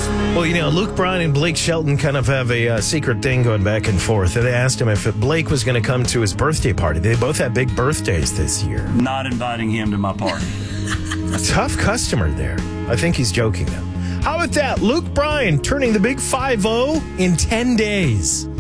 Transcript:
Well, Luke Bryan and Blake Shelton kind of have a secret thing going back and forth. They asked him if Blake was going to come to his birthday party. They both had big birthdays this year. Not inviting him to my party. Tough customer there. I think he's joking, though. How about that? Luke Bryan turning the big 5-0 in 10 days.